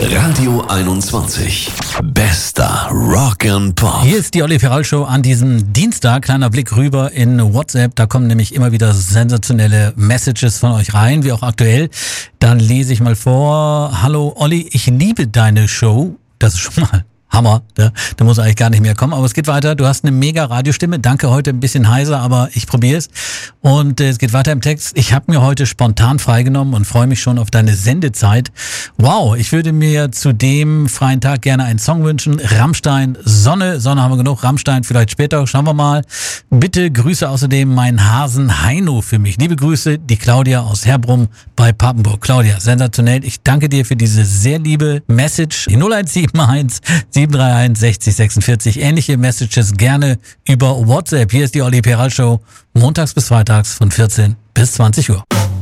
Radio 21. Bester Rock and Pop. Hier ist die Olli Peral Show an diesem Dienstag. Kleiner Blick rüber in WhatsApp. Da kommen nämlich immer wieder sensationelle Messages von euch rein, wie auch aktuell. Dann lese ich mal vor. Hallo Olli, ich liebe deine Show. Das ist schon mal Hammer, da muss eigentlich gar nicht mehr kommen. Aber es geht weiter. Du hast eine mega Radiostimme. Danke, heute ein bisschen heiser, aber ich probiere es. Und es geht weiter im Text. Ich habe mir heute spontan freigenommen und freue mich schon auf deine Sendezeit. Wow, ich würde mir zu dem freien Tag gerne einen Song wünschen. Rammstein, Sonne haben wir genug. Rammstein vielleicht später, schauen wir mal. Bitte grüße außerdem meinen Hasen Heino für mich. Liebe Grüße, die Claudia aus Herbrum bei Papenburg. Claudia, sensationell. Ich danke dir für diese sehr liebe Message. Die 0171 731 60 46. Ähnliche Messages gerne über WhatsApp. Hier ist die Olli Peral Show. Montags bis freitags von 14 bis 20 Uhr.